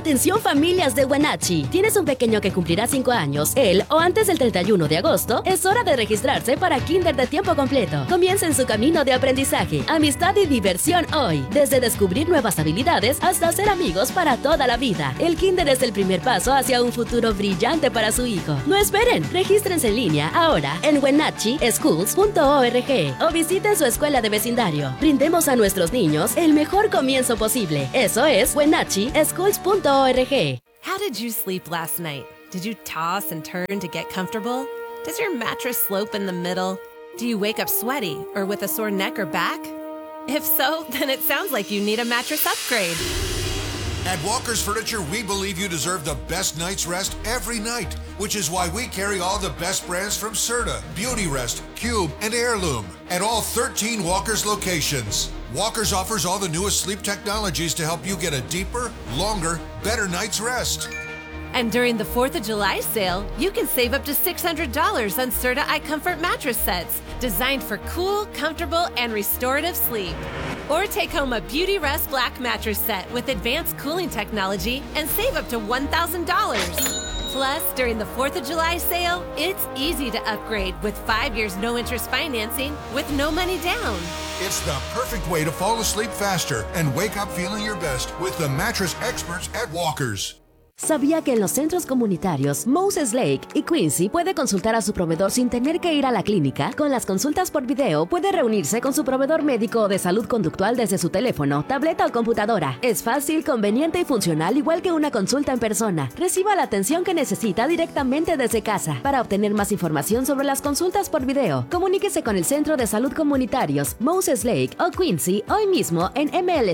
Atención familias de Wenatchee. ¿Tienes un pequeño que cumplirá 5 años? Él o antes del 31 de agosto, es hora de registrarse para Kinder de tiempo completo. Comiencen su camino de aprendizaje, amistad y diversión hoy. Desde descubrir nuevas habilidades hasta ser amigos para toda la vida. El Kinder es el primer paso hacia un futuro brillante para su hijo. No esperen, regístrense en línea ahora en wenatcheeschools.org o visiten su escuela de vecindario. Brindemos a nuestros niños el mejor comienzo posible. Eso es wenatcheeschools.org. How did you sleep last night? Did you toss and turn to get comfortable? Does your mattress slope in the middle? Do you wake up sweaty or with a sore neck or back? If so, then it sounds like you need a mattress upgrade. At Walker's Furniture, we believe you deserve the best night's rest every night, which is why we carry all the best brands from Serta, Beauty Rest, Cube, and Heirloom at all 13 Walker's locations. Walker's offers all the newest sleep technologies to help you get a deeper, longer, better night's rest. And during the 4th of July sale, you can save up to $600 on Serta iComfort mattress sets, designed for cool, comfortable, and restorative sleep. Or take home a Beauty Rest Black mattress set with advanced cooling technology and save up to $1,000. Plus, during the 4th of July sale, it's easy to upgrade with 5 years no-interest financing with no money down. It's the perfect way to fall asleep faster and wake up feeling your best with the mattress experts at Walker's. ¿Sabía que en los centros comunitarios Moses Lake y Quincy puede consultar a su proveedor sin tener que ir a la clínica? Con las consultas por video, puede reunirse con su proveedor médico o de salud conductual desde su teléfono, tableta o computadora. Es fácil, conveniente y funcional, igual que una consulta en persona. Reciba la atención que necesita directamente desde casa. Para obtener más información sobre las consultas por video, comuníquese con el Centro de Salud Comunitarios Moses Lake o Quincy hoy mismo en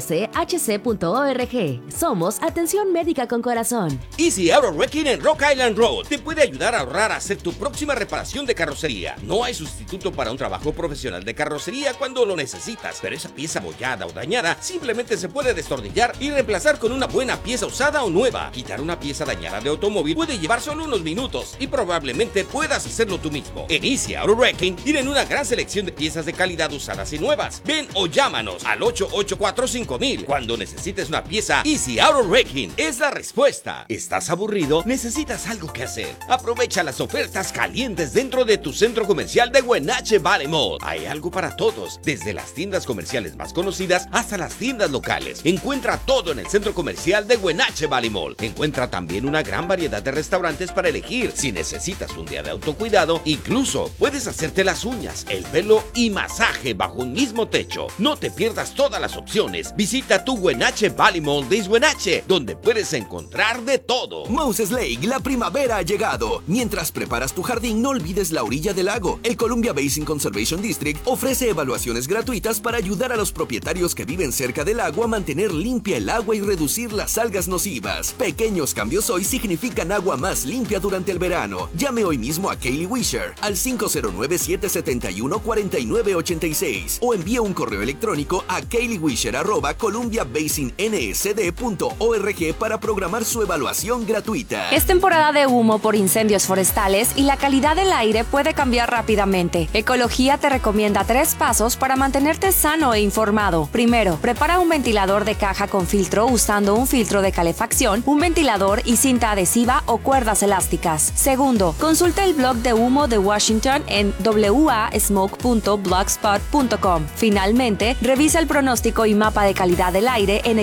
mlchc.org. Somos Atención Médica con Corazón. Easy Auto Wrecking en Rock Island Road te puede ayudar a ahorrar a hacer tu próxima reparación de carrocería. No hay sustituto para un trabajo profesional de carrocería cuando lo necesitas, pero esa pieza abollada o dañada simplemente se puede destornillar y reemplazar con una buena pieza usada o nueva. Quitar una pieza dañada de automóvil puede llevar solo unos minutos y probablemente puedas hacerlo tú mismo. En Easy Auto Wrecking tienen una gran selección de piezas de calidad usadas y nuevas. Ven o llámanos al 884-5000. Cuando necesites una pieza, Easy Auto Wrecking es la respuesta. ¿Estás aburrido? ¿Necesitas algo que hacer? Aprovecha las ofertas calientes dentro de tu centro comercial de Wenatchee Valley Mall. Hay algo para todos, desde las tiendas comerciales más conocidas hasta las tiendas locales. Encuentra todo en el centro comercial de Wenatchee Valley Mall. Encuentra también una gran variedad de restaurantes para elegir. Si necesitas un día de autocuidado, incluso puedes hacerte las uñas, el pelo y masaje bajo un mismo techo. No te pierdas todas las opciones. Visita tu Wenatchee Valley Mall de Wenatchee, donde puedes encontrar de todo. Moses Lake, la primavera ha llegado. Mientras preparas tu jardín, no olvides la orilla del lago. El Columbia Basin Conservation District ofrece evaluaciones gratuitas para ayudar a los propietarios que viven cerca del lago a mantener limpia el agua y reducir las algas nocivas. Pequeños cambios hoy significan agua más limpia durante el verano. Llame hoy mismo a Kaylee Wisher al 509-771-4986 o envíe un correo electrónico a kayleewisher@columbiabasinsd.org para programar su evaluación gratuita. Es temporada de humo por incendios forestales y la calidad del aire puede cambiar rápidamente. Ecología te recomienda 3 pasos para mantenerte sano e informado. Primero, prepara un ventilador de caja con filtro usando un filtro de calefacción, un ventilador y cinta adhesiva o cuerdas elásticas. Segundo, consulta el blog de humo de Washington en wasmoke.blogspot.com. Finalmente, revisa el pronóstico y mapa de calidad del aire en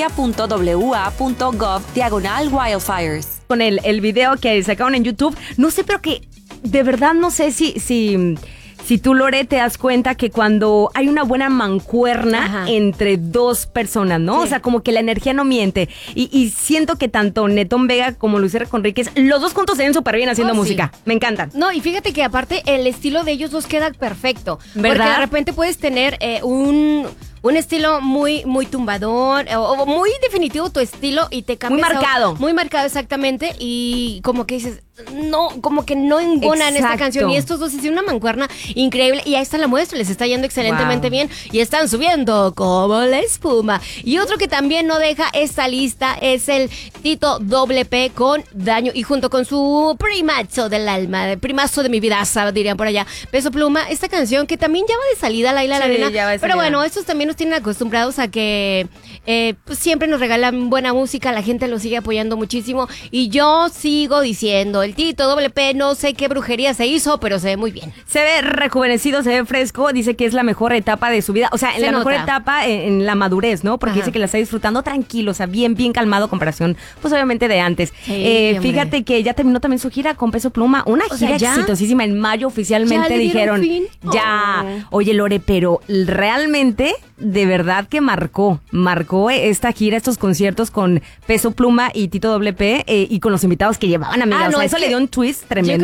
ecología.wa.gov/wildfires. Con el video que sacaron en YouTube, no sé, pero que de verdad no sé si tú, Lore, te das cuenta que cuando hay una buena mancuerna entre dos personas, ¿no? Sí. O sea, como que la energía no miente. Y siento que tanto Netón Vega como Luis R. Conríquez, los dos juntos se ven súper bien haciendo música. Sí. Me encantan. No, y fíjate que aparte el estilo de ellos dos queda perfecto. ¿Verdad? Porque de repente puedes tener un estilo muy tumbador o muy definitivo tu estilo y te cambias. Muy marcado. Muy marcado, exactamente. Y como que dices, como que no embonan esta Exacto. canción. Y estos dos hicieron una mancuerna increíble. Y ahí está la muestra, les está yendo excelentemente bien. Y están subiendo como la espuma. Y otro que también no deja esta lista es el Tito WP con Daño. Y junto con su primazo del alma, primazo de mi vida, dirían por allá, Peso Pluma, esta canción que también ya va de salida, Laila Sí, Larena. ya va de Pero salida. bueno, estos también nos tienen acostumbrados a que pues siempre nos regalan buena música, la gente lo sigue apoyando muchísimo. Y yo sigo diciendo, el Tito WP, no sé qué brujería se hizo, pero se ve muy bien. Se ve rejuvenecido, se ve fresco, dice que es la mejor etapa de su vida, o sea, Se la mejor nota. etapa en la madurez, ¿no? Porque Ajá. dice que la está disfrutando tranquilo, o sea, bien calmado a comparación, pues obviamente de antes. Sí, hombre. Fíjate que ya terminó también su gira con Peso Pluma, una O sea, gira ¿ya? exitosísima en mayo oficialmente ¿Ya le dieron dijeron, fin? ya, oye Lore, pero realmente, de verdad que marcó esta gira, estos conciertos con Peso Pluma y Tito WP y con los invitados que llevaban, amiga, o sea, es eso que le dio un twist tremendo. Yo